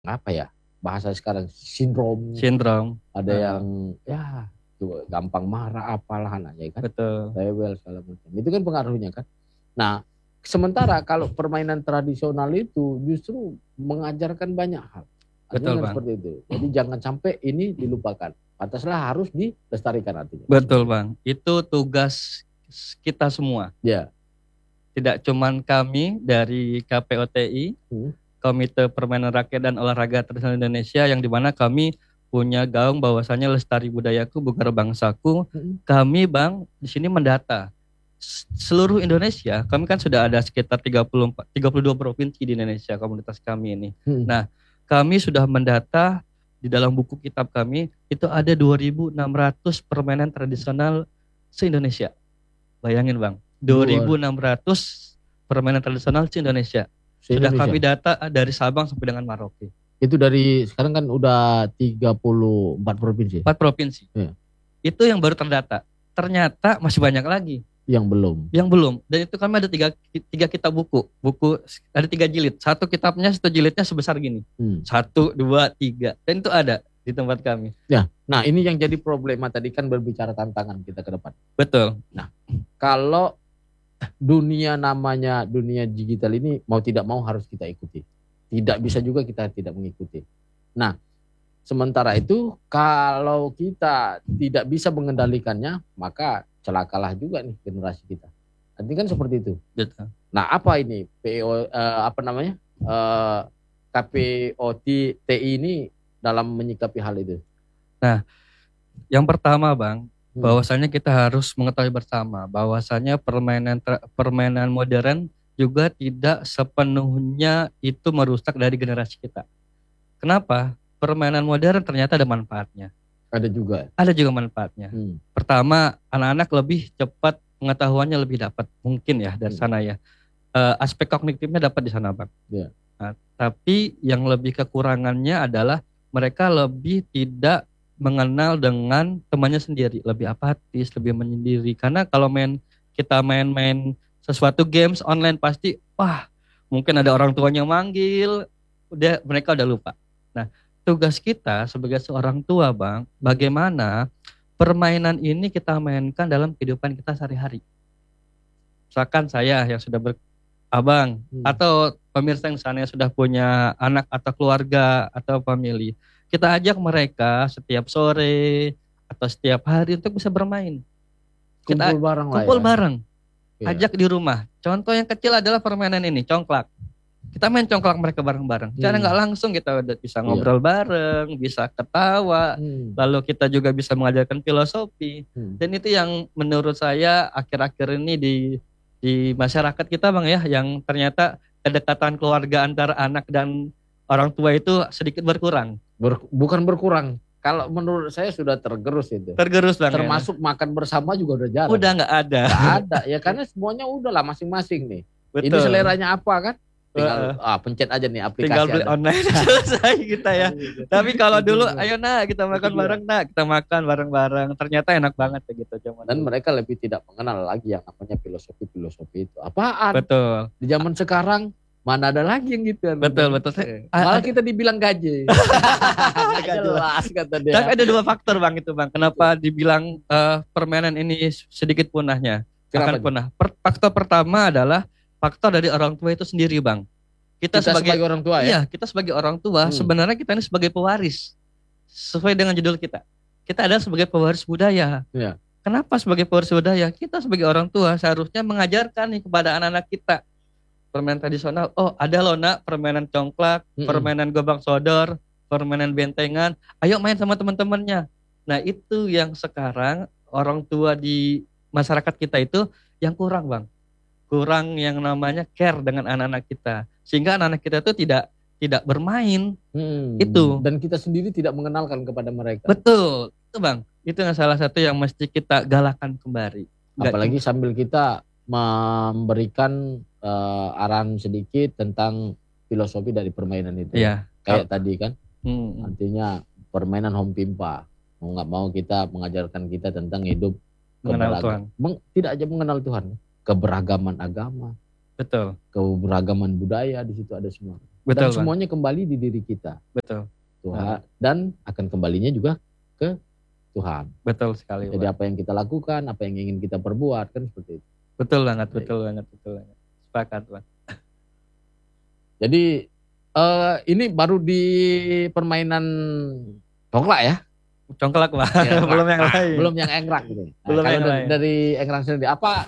apa ya, bahasa sekarang sindrom, Sindrom. ada yang ya tuh, gampang marah apalah anaknya kan, Betul. rewel segala macam. Itu kan pengaruhnya kan. Nah, sementara kalau permainan tradisional itu justru mengajarkan banyak hal. Artinya Betul, kan Bang. seperti itu. Jadi jangan sampai ini dilupakan. Pantaslah harus dilestarikan artinya. Betul, Bang. Itu tugas kita semua. Ya. Tidak cuman kami dari KPOTI, Komite Permainan Rakyat dan Olahraga Tradisional Indonesia, yang dimana kami punya gaung bahwasanya lestari budayaku, bugar bangsaku. Kami, Bang, di sini mendata seluruh Indonesia. Kami kan sudah ada sekitar 32 provinsi di Indonesia, komunitas kami ini. Nah, kami sudah mendata di dalam buku kitab kami itu ada 2.600 permainan tradisional se-Indonesia. Bayangin, Bang, 2.600 permainan tradisional se-Indonesia. Sudah kami data dari Sabang sampai dengan Merauke. Itu dari sekarang kan udah 34 provinsi. 4 provinsi. Ya. Itu yang baru terdata. Ternyata masih banyak lagi yang belum. Dan itu kami ada tiga kitab buku. Ada 3 jilid. Satu kitabnya, satu jilidnya sebesar gini. 1, 2, 3. Dan itu ada di tempat kami. Ya. Nah, ini yang jadi problema tadi kan, berbicara tantangan kita ke depan. Betul. Nah, kalau namanya dunia digital ini mau tidak mau harus kita ikuti. Tidak bisa juga kita tidak mengikuti. Nah, sementara itu kalau kita tidak bisa mengendalikannya, maka celakalah juga nih generasi kita. Nanti kan seperti itu. Betul. Nah, apa ini KPOTI ini dalam menyikapi hal itu? Nah, yang pertama, Bang, bahwasanya kita harus mengetahui bersama bahwasanya permainan modern juga tidak sepenuhnya itu merusak dari generasi kita. Kenapa? Permainan modern ternyata ada manfaatnya. Ada juga manfaatnya. Pertama, anak-anak lebih cepat, pengetahuannya lebih dapat, mungkin ya dari sana ya. Aspek kognitifnya dapat di sana, Bang. Yeah. Nah, tapi yang lebih kekurangannya adalah mereka lebih tidak mengenal dengan temannya sendiri, lebih apatis, lebih menyendiri. Karena kalau kita main sesuatu games online pasti, wah, mungkin ada orang tuanya manggil, mereka udah lupa. Nah, tugas kita sebagai seorang tua, Bang, bagaimana permainan ini kita mainkan dalam kehidupan kita sehari-hari. Misalkan saya yang sudah Abang atau pemirsa yang sana sudah punya anak atau keluarga atau family, kita ajak mereka setiap sore atau setiap hari untuk bisa bermain. Kumpul bareng. Ajak di rumah. Contoh yang kecil adalah permainan ini, congklak. Kita main congklak mereka bareng-bareng. Secara nggak langsung kita udah bisa ngobrol bareng, bisa ketawa, lalu kita juga bisa mengajarkan filosofi. Dan itu yang menurut saya akhir-akhir ini di masyarakat kita, Bang, ya, yang ternyata kedekatan keluarga antara anak dan orang tua itu sedikit berkurang. Bukan berkurang. Kalau menurut saya sudah tergerus itu. Tergerus, Bang. Termasuk ya? Makan bersama juga udah jarang. Udah nggak ada. Nggak ada ya, karena semuanya udahlah masing-masing nih. Betul. Ini seleranya apa kan? Tinggal pencet aja nih aplikasi. Tinggal beli online selesai kita ya. Tapi kalau dulu, ayo nak kita makan bareng, nak kita makan bareng-bareng. Ternyata enak banget ya gitu. Dan mereka lebih tidak mengenal lagi yang namanya filosofi itu apaan. Betul. Di zaman sekarang mana ada lagi yang gitu. Betul. Malah kita dibilang gaje. Jelas kata dia. Tapi ada 2 faktor, Bang, itu, Bang. Kenapa dibilang permainan ini sedikit punahnya? Akan punah. Faktor pertama adalah faktor dari orang tua itu sendiri, Bang. Kita sebagai orang tua ya? Iya, kita sebagai orang tua, sebenarnya kita ini sebagai pewaris. Sesuai dengan judul kita. Kita adalah sebagai pewaris budaya. Ya. Kenapa sebagai pewaris budaya? Kita sebagai orang tua seharusnya mengajarkan nih kepada anak-anak kita. Permainan tradisional, oh ada loh nak, permainan congklak, permainan gobang sodor, permainan bentengan. Ayo main sama teman-temannya. Nah, itu yang sekarang orang tua di masyarakat kita itu yang kurang, Bang. Kurang yang namanya care dengan anak-anak kita, sehingga anak-anak kita itu tidak bermain. Itu. Dan kita sendiri tidak mengenalkan kepada mereka. Betul, itu, Bang. Itu yang salah satu yang mesti kita galakan kembali. Apalagi sambil kita memberikan arahan sedikit tentang filosofi dari permainan itu. Iya. Kayak tadi kan, artinya permainan home pimpa. Mau nggak mau kita mengajarkan kita tentang hidup mengenal Tuhan. Tidak aja mengenal Tuhan. Keberagaman agama, betul, keberagaman budaya, di situ ada semua. Betul, dan Bang. semuanya kembali di diri kita. Betul. Tuhan dan akan kembalinya juga ke Tuhan. Betul sekali. Jadi Bang. apa yang kita lakukan, apa yang ingin kita perbuat kan seperti itu. Betul banget. Sepakat, Bang. Jadi ini baru di permainan congklak ya. Congklak, Bang. Belum yang lain. Belum yang engrak gitu. Nah, Belum kalau yang lain. dari engrak sendiri apa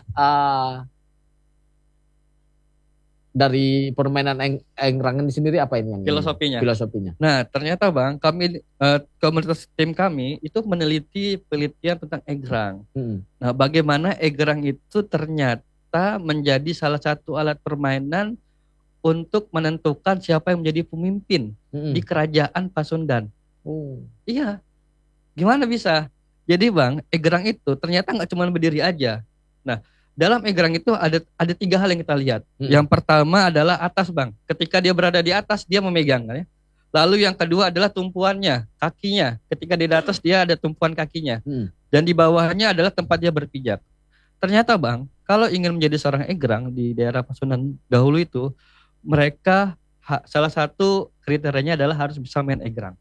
dari permainan engrangan sendiri apa ini yang filosofinya? Nah, ternyata Bang, kami komunitas tim kami itu meneliti penelitian tentang egrang. Nah, bagaimana egrang itu ternyata menjadi salah satu alat permainan untuk menentukan siapa yang menjadi pemimpin di kerajaan Pasundan. Iya. Gimana bisa? Jadi Bang, egrang itu ternyata nggak cuma berdiri aja. Nah, dalam egrang itu ada 3 hal yang kita lihat. Yang pertama adalah atas, Bang. Ketika dia berada di atas, dia memegang. Ya. Lalu yang kedua adalah tumpuannya, kakinya. Ketika dia di atas, dia ada tumpuan kakinya. Dan di bawahnya adalah tempat dia berpijak. Ternyata Bang, kalau ingin menjadi seorang egrang di daerah Pasundan dahulu itu, mereka salah satu kriterianya adalah harus bisa main egrang.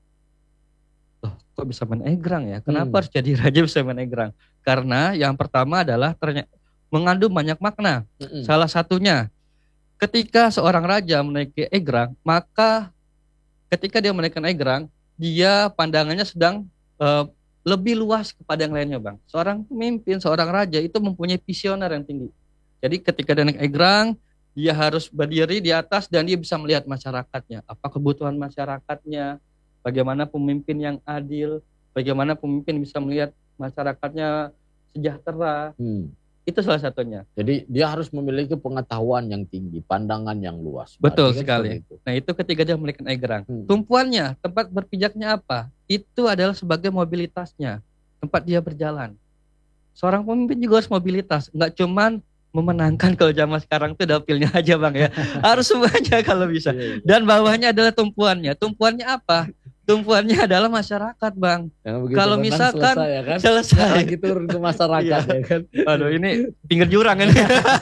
Loh, kok bisa main egrang ya? Kenapa harus jadi raja bisa main egrang? Karena yang pertama adalah mengandung banyak makna. Salah satunya, ketika seorang raja menaiki egrang, maka ketika dia menaikkan egrang, dia pandangannya sedang lebih luas kepada yang lainnya, Bang. Seorang pemimpin, seorang raja itu mempunyai visioner yang tinggi. Jadi ketika dia naik egrang, dia harus berdiri di atas dan dia bisa melihat masyarakatnya. Apa kebutuhan masyarakatnya, bagaimana pemimpin yang adil, bagaimana pemimpin bisa melihat masyarakatnya sejahtera. Itu salah satunya. Jadi dia harus memiliki pengetahuan yang tinggi, pandangan yang luas. Betul sekali. Nah itu ketika dia memiliki egrang. Tumpuannya, tempat berpijaknya apa? Itu adalah sebagai mobilitasnya, tempat dia berjalan. Seorang pemimpin juga harus mobilitas, nggak cuman memenangkan. Kalau zaman sekarang itu dapilnya aja Bang ya. Harus semuanya kalau bisa. Dan bawahnya adalah tumpuannya. Tumpuannya apa? Tumpuannya adalah masyarakat, Bang. Kalau misalkan selesai, ya kan? Selesai lagi turun ke masyarakat ya kan. Aduh, ini pinggir jurang ini.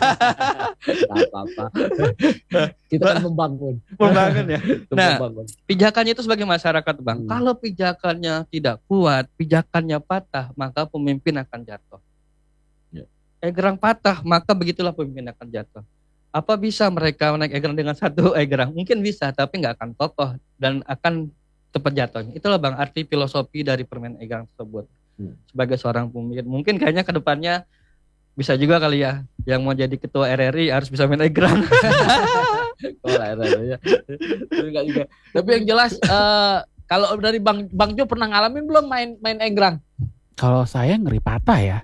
apa-apa. Kita kan membangun ya. Nah, pijakannya itu sebagai masyarakat, Bang. Kalau pijakannya tidak kuat, pijakannya patah, maka pemimpin akan jatuh. Egrang patah, maka begitulah pemimpin akan jatuh. Apa bisa mereka naik egrang dengan satu egrang? Mungkin bisa, tapi nggak akan kokoh dan akan cepat jatuhnya. Itulah Bang arti filosofi dari permainan egrang tersebut. Sebagai seorang pemimpin, mungkin kayaknya ke depannya bisa juga kali ya, yang mau jadi ketua RRI harus bisa main egrang. RRI ya. juga. Tapi yang jelas kalau dari Bang Jo pernah ngalamin belum main egrang? Kalau saya ngeri patah ya.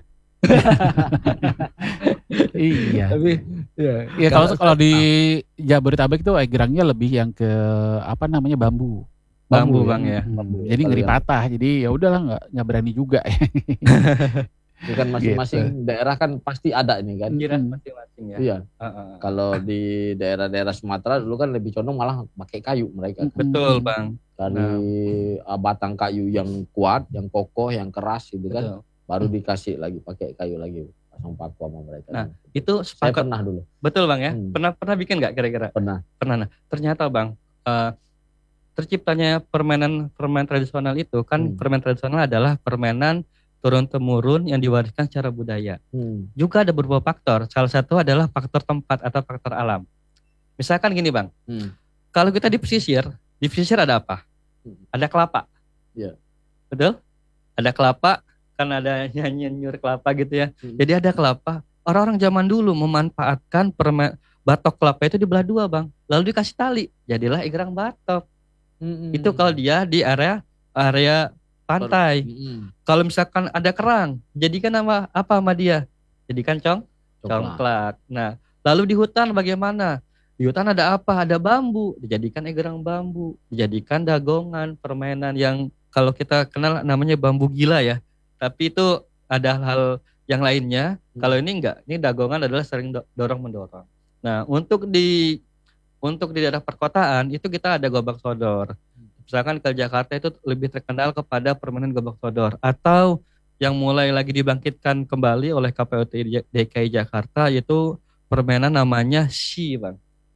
Iya. Tapi ya kalau di Jabodetabek itu egrangnya lebih yang ke bambu Bang ya. Jadi ngeri patah. Jadi ya udahlah nggak berani juga. Bukan masing-masing daerah kan pasti ada ini kan. Masing-masing ya. Iya. Kalau di daerah-daerah Sumatera dulu kan lebih condong malah pakai kayu mereka. Betul Bang. Dari batang kayu yang kuat, yang kokoh, yang keras gitu kan. Baru dikasih lagi pakai kayu lagi. Pasang paku sama mereka. Nah itu saya pernah dulu. Betul Bang ya. Pernah bikin nggak kira-kira? Pernah. Nah ternyata Bang. Terciptanya permainan tradisional itu kan permainan tradisional adalah permainan turun-temurun yang diwariskan secara budaya. Juga ada beberapa faktor. Salah satu adalah faktor tempat atau faktor alam. Misalkan gini Bang, kalau kita di pesisir ada apa? Ada kelapa. Iya. Betul? Ada kelapa, kan ada nyanyian nyur kelapa gitu ya. Jadi ada kelapa. Orang-orang zaman dulu memanfaatkan batok kelapa itu dibelah dua Bang. Lalu dikasih tali. Jadilah egrang batok. Itu kalau dia di area pantai. Kalau misalkan ada kerang, jadikan apa sama dia? Jadikan congklak. Nah, lalu di hutan bagaimana? Di hutan ada apa? Ada bambu, dijadikan egrang bambu, dijadikan dagongan, permainan yang kalau kita kenal namanya bambu gila ya. Tapi itu ada hal yang lainnya. Kalau ini enggak, ini dagongan adalah sering dorong-mendorong. Nah, untuk di daerah perkotaan itu kita ada gobak sodor. Misalkan ke Jakarta itu lebih terkenal kepada permainan gobak sodor, atau yang mulai lagi dibangkitkan kembali oleh KPUT DKI Jakarta yaitu permainan namanya Shi Bang.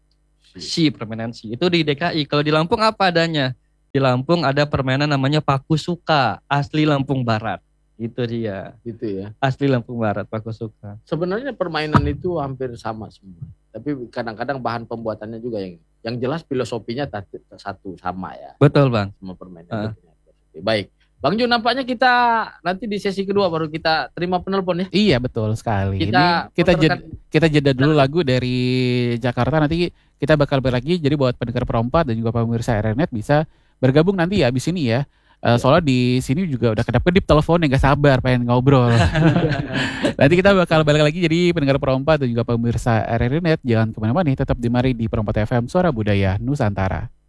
permainan si. Itu di DKI. Kalau di Lampung apa adanya? Di Lampung ada permainan namanya Paku Suka, asli Lampung Barat. Itu dia. Gitu ya. Asli Lampung Barat, Paku Suka. Sebenarnya permainan itu hampir sama semua. Tapi kadang-kadang bahan pembuatannya juga yang jelas filosofinya satu sama ya. Betul, Bang. Semua permainan. Baik. Bang Jun, nampaknya kita nanti di sesi kedua baru kita terima penelpon ya. Iya, betul sekali. Kita Kita jeda dulu lagu dari Jakarta, nanti kita bakal balik lagi. Jadi buat pendengar Perompak dan juga pemirsa RNet bisa bergabung nanti ya abis ini ya. Soalnya di sini juga udah kedap-kedip teleponnya, nggak sabar pengen ngobrol. Nanti kita bakal balik lagi. Jadi pendengar Perompak dan juga pemirsa RNet jangan kemana-mana nih, tetap di Mari di Perompak FM Suara Budaya Nusantara.